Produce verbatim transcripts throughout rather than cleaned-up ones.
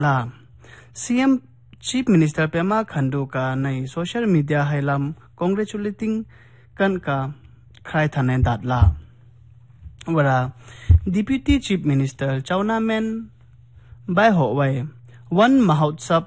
la C M Chief Minister Pema Khandu ka nai social media hailam congratulating kan ka khai thane dat la wara Deputy Chief Minister Chawna Men bai ho wai one mahotsap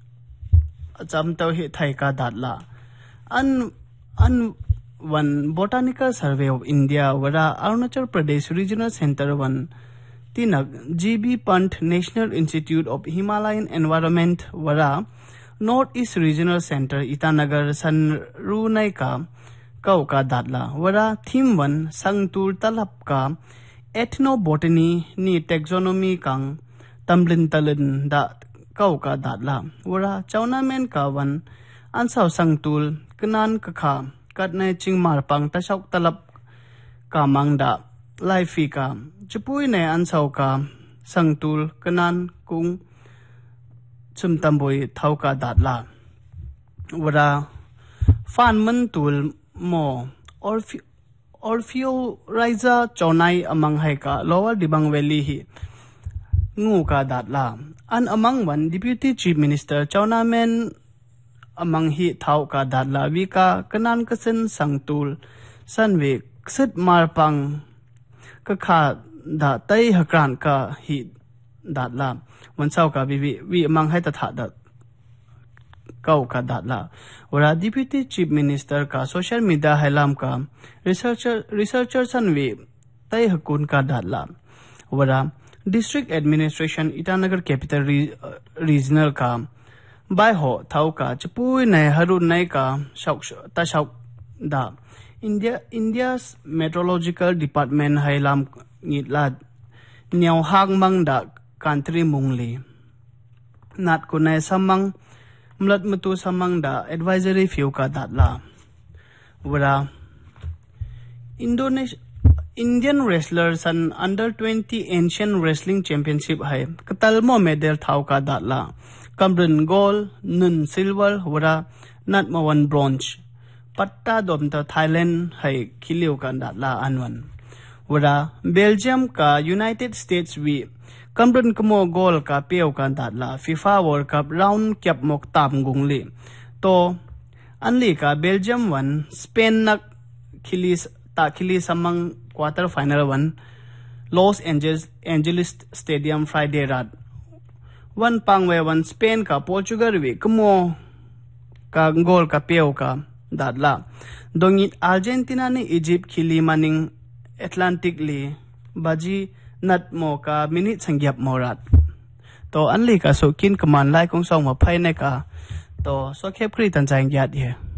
cham tau hi thai ka dat la an an one botanical survey of India wara Arunachal Pradesh Regional Center one tinak G B Pant National Institute of Himalayan Environment wara North East Regional Center Itanagar san runai ka kau ka datla wara theme one sangtur talap ka ethnobotany ni taxonomy kang tamlin talin da kau ka datla wara Chawna Men ka wan ansau sangtul kanan ka kha kat nai chingmar pang ta sauk talap ka mangda life ka chupui ne ansau ka sangtul kanan kung chum tamboi thau ka datla wara fan man tul mo Orfeo Raiza Chonai among haika Lower Dibang Valley hi ngu ka datla an among one Deputy Chief Minister Chawna Men among hi thau ka datla vika kanan kasen sangtul sanwe ksit marpang ka kha da tai hakran ka hi datla wansau ka vi vi among hai ta tha da kau ka datla wara Deputy Chief Minister ka social media hailam ka researcher researcher sanwe tai hakun ka datla wara District Administration Itanagar Capital Re, uh, Regional ka bai ho thau ka chpui nai harun nai ka shauk ta shauk da India India's Meteorological Department hailam ngitla nyau hang mang da country mungli nat kunai samang mlat mutu samang da advisory fiu ka datla wara Indonesia Indian wrestlers and under twenty Asian Wrestling Championship hai katalmo medal thau ka datla kamrun gold nun silver wara nat mawan bronze patta dom ta Thailand hai khiliu ka datla anwan wara Belgium ka United States wi kamrun kamo goal ka peu ka datla FIFA World Cup round kyap mok tam gungli to anli ka Belgium one Spain nak khilis ta khili samang quarter final one Los Angeles Angeles Stadium Friday rat one pangwe one Spain ka Portugal wi kamo ka goal ka peu ka datla dongit Argentina ni Egypt khili maning Atlantic li baji nat mo ka minute sangyap morat to anli ka so kin kaman lai kong song ma phai ne ka to so khep khri tan jang yat ye